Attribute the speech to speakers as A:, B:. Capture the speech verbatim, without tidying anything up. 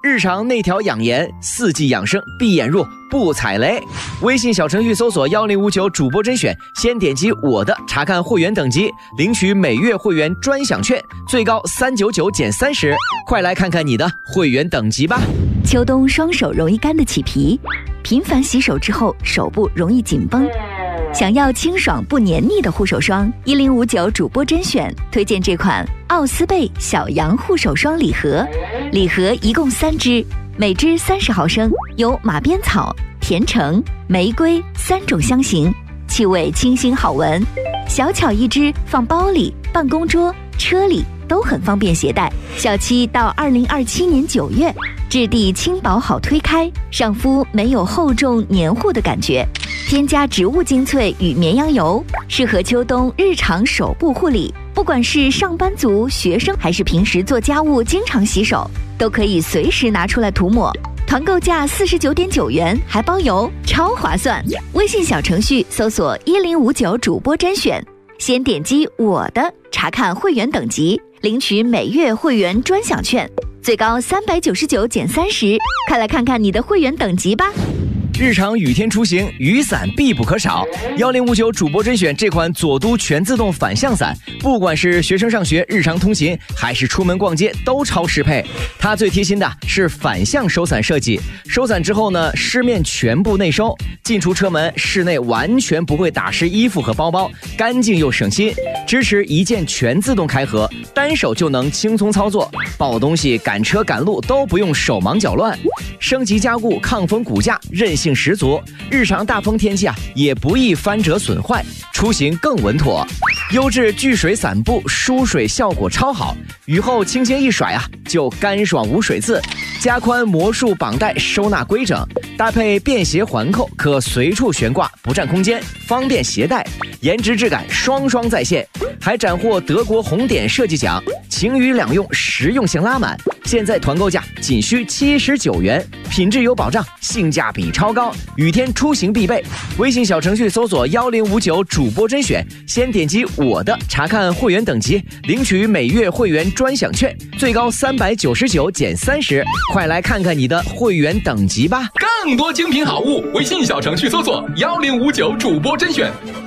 A: 日常内调养颜，四季养生，闭眼入不踩雷。微信小程序搜索幺零五九主播甄选，先点击我的查看会员等级，领取每月会员专享券，最高三百九十九减三十，快来看看你的会员等级吧。
B: 秋冬双手容易干得起皮，频繁洗手之后手部容易紧绷。想要清爽不黏腻的护手霜，一零五九主播甄选推荐这款奥斯贝小羊护手霜礼盒，礼盒一共三支，每支三十毫升，有马鞭草、甜橙、玫瑰三种香型，气味清新好闻，小巧一支，放包里、办公桌、车里都很方便携带。小七到二零二七年九月，质地轻薄好推开，上肤没有厚重黏糊的感觉。添加植物精粹与绵羊油，适合秋冬日常手部护理。不管是上班族、学生，还是平时做家务经常洗手，都可以随时拿出来涂抹。团购价四十九点九元，还包邮，超划算。微信小程序搜索一零五九主播甄选，先点击我的查看会员等级，领取每月会员专享券，最高三百九十九减三十，快来看看你的会员等级吧。
A: 日常雨天出行，雨伞必不可少。幺零五九主播甄选这款左都全自动反向伞，不管是学生上学、日常通勤，还是出门逛街，都超适配。它最贴心的是反向收伞设计，收伞之后呢，湿面全部内收，进出车门、室内完全不会打湿衣服和包包，干净又省心。支持一键全自动开合，单手就能轻松操作，抱东西、赶车赶路都不用手忙脚乱。升级加固，抗风骨架，韧性十足，日常大风天气啊也不易翻折损坏，出行更稳妥。优质聚水伞布，疏水效果超好，雨后轻轻一甩啊就干爽无水渍。加宽魔术绑带，收纳规整，搭配便携环扣，可随处悬挂，不占空间，方便携带，颜值质感双双在线。还斩获德国红点设计奖，晴雨两用，实用性拉满。现在团购价仅需七十九元，品质有保障，性价比超高，雨天出行必备。微信小程序搜索幺零五九主播甄选，先点击我的查看会员等级，领取每月会员专享券，最高三百九十九减三十，快来看看你的会员等级吧。
C: 更多精品好物，微信小程序搜索幺零五九主播甄选。